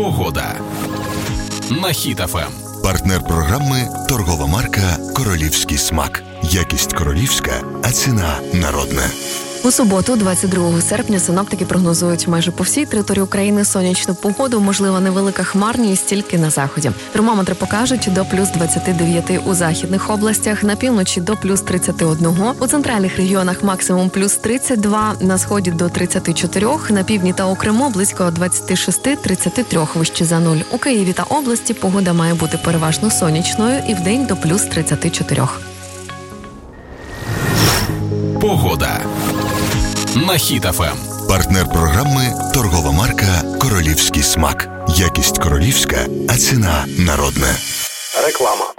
Погода на Хіт ФМ. Партнер програми – торгова марка «Королівський смак». Якість королівська, а ціна народна. У суботу, 22 серпня, синоптики прогнозують майже по всій території України сонячну погоду, можлива невелика хмарність тільки на заході. Термометри покажуть до плюс 29 у західних областях, на півночі до плюс 31, у центральних регіонах максимум плюс 32, на сході до 34, на півдні та у Криму близько 26-33 вище за нуль. У Києві та області погода має бути переважно сонячною і вдень до плюс 34. Погода на Хіт ФМ. Партнер програми – торгова марка «Королівський смак». Якість королівська, а ціна народна. Реклама.